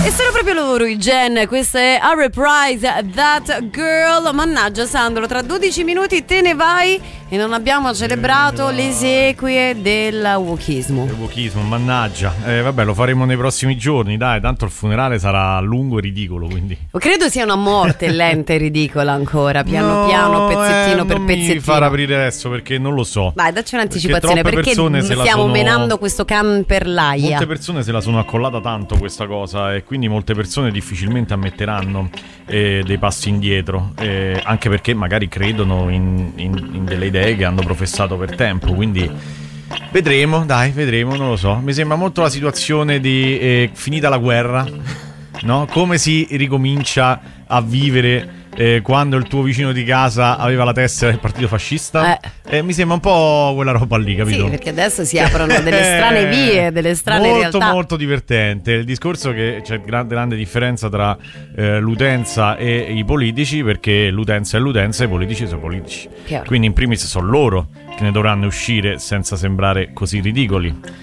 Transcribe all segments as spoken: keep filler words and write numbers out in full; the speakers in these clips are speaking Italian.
E sono proprio loro i Gen, questa è A Reprise That Girl. Mannaggia Sandro, tra dodici minuti te ne vai e non abbiamo celebrato le esequie del wokismo. Il wokismo, mannaggia. Eh, vabbè, lo faremo nei prossimi giorni, dai, tanto il funerale sarà lungo e ridicolo, quindi. Credo sia una morte lenta e ridicola ancora, piano no, piano, pezzettino eh, per non pezzettino. Mi far aprire adesso perché non lo so. Dai, dacci un'anticipazione, perché, perché stiamo sono... menando questo can per l'aia. Molte persone se la sono accollata tanto questa cosa e quindi molte persone difficilmente ammetteranno eh, dei passi indietro, eh, anche perché magari credono in, in, in delle idee che hanno professato per tempo, quindi vedremo, dai, vedremo, non lo so. Mi sembra molto la situazione di eh, finita la guerra, no? Come si ricomincia a vivere eh, quando il tuo vicino di casa aveva la tessera del partito fascista. Eh. Eh, mi sembra un po' quella roba lì, capito? Sì, perché adesso si aprono delle strane vie, delle strane molto, realtà. Molto molto divertente. Il discorso che c'è grande, grande differenza tra eh, l'utenza e i politici, perché l'utenza è l'utenza e i politici sono politici. Chiaro. Quindi in primis sono loro che ne dovranno uscire senza sembrare così ridicoli.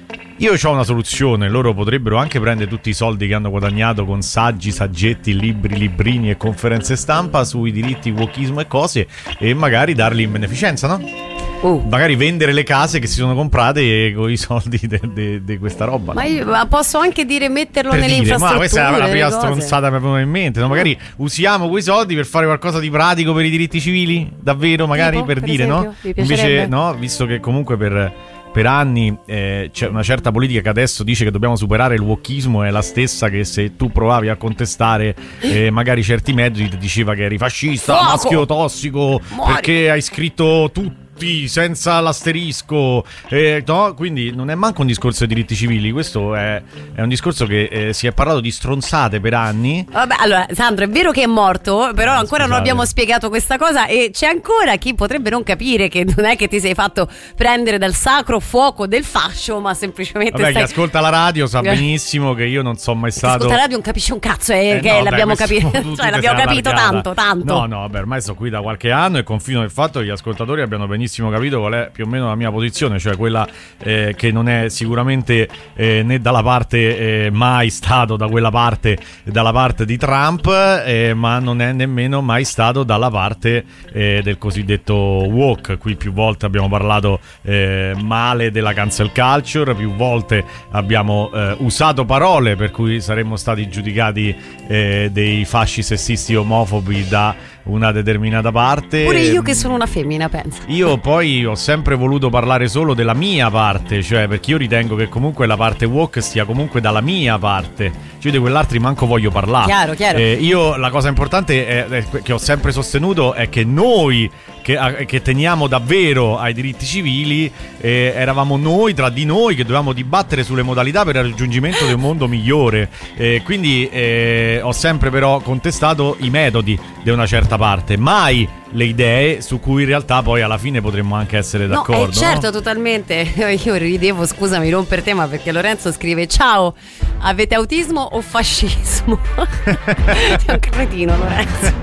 Io ho una soluzione, loro potrebbero anche prendere tutti i soldi che hanno guadagnato con saggi, saggetti, libri, librini e conferenze stampa sui diritti, wokismo e cose e magari darli in beneficenza, no? Uh. Magari vendere le case che si sono comprate con i soldi di questa roba. Ma io ma posso anche dire metterlo per nelle dire, infrastrutture. Ma questa è la prima stronzata che mi è venuta in mente, no? Magari usiamo quei soldi per fare qualcosa di pratico per i diritti civili, davvero, magari tipo, per, per dire, esempio, no? Invece no, visto che comunque per Per anni eh, c'è una certa politica che adesso dice che dobbiamo superare il wokismo, è la stessa che se tu provavi a contestare eh, magari certi metodi ti diceva che eri fascista, Fuoco! maschio tossico, Muori. perché hai scritto tutto senza l'asterisco, eh, no? Quindi non è manco un discorso di diritti civili, questo è, è un discorso che eh, si è parlato di stronzate per anni. Vabbè, allora Sandro, è vero che è morto, però eh, ancora scusate. non abbiamo spiegato questa cosa e c'è ancora chi potrebbe non capire che non è che ti sei fatto prendere dal sacro fuoco del fascio, ma semplicemente Vabbè, stai... chi ascolta la radio sa benissimo che io non sono mai stato... Chi ascolta la radio non capisce un cazzo, eh, eh, che no, l'abbiamo dai, capito, cioè l'abbiamo capito tanto, tanto. No, no, vabbè, ormai sto qui da qualche anno e confido nel fatto che gli ascoltatori abbiano benissimo capito qual è più o meno la mia posizione, cioè quella eh, che non è sicuramente eh, né dalla parte eh, mai stato da quella parte dalla parte di Trump, eh, ma non è nemmeno mai stato dalla parte eh, del cosiddetto woke. Qui più volte abbiamo parlato eh, male della cancel culture, più volte abbiamo eh, usato parole per cui saremmo stati giudicati eh, dei fasci sessisti omofobi da una determinata parte. Pure io che sono una femmina, penso. Io poi ho sempre voluto parlare solo della mia parte, cioè perché io ritengo che comunque la parte woke stia comunque dalla mia parte, cioè di quell'altri manco voglio parlare. Chiaro, chiaro. Eh, io la cosa importante è, è, che ho sempre sostenuto è che noi che, a, che teniamo davvero ai diritti civili eh, eravamo noi tra di noi che dovevamo dibattere sulle modalità per il raggiungimento di un mondo migliore, eh, quindi eh, ho sempre però contestato i metodi di una certa parte, mai le idee su cui in realtà poi alla fine potremmo anche essere d'accordo. No, eh, certo, no? Totalmente. Io ridevo, scusami, non per te, ma perché Lorenzo scrive: ciao, avete autismo o fascismo? Sei un cretino, Lorenzo.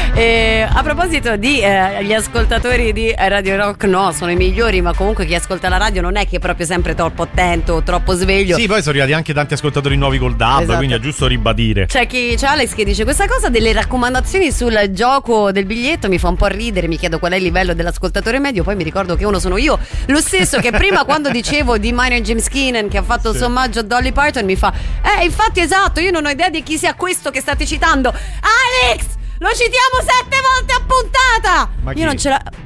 E, a proposito di eh, gli ascoltatori di Radio Rock, no, sono i migliori, ma comunque chi ascolta la radio non è che è proprio sempre troppo attento o troppo sveglio. Sì, poi sono arrivati anche tanti ascoltatori nuovi col D A B, esatto. Quindi è giusto ribadire. C'è chi, c'è Alex che dice: questa cosa delle raccomandazioni sul gioco del biglietto mi fa un po' ridere, mi chiedo qual è il livello dell'ascoltatore medio, poi mi ricordo che uno sono io, lo stesso che prima quando dicevo di Minor James Keenan che ha fatto sì. il sommaggio a Dolly Parton mi fa eh infatti esatto, io non ho idea di chi sia questo che state citando. Alex, lo citiamo sette volte a puntata. Ma io non ce la